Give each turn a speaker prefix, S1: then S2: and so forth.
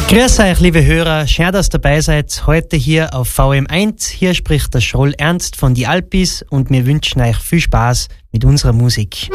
S1: Grüß euch, liebe Hörer, schön, dass ihr dabei seid, heute hier auf VM1. Hier spricht der Schroll Ernst von die Alpis und wir wünschen euch viel Spaß mit unserer Musik.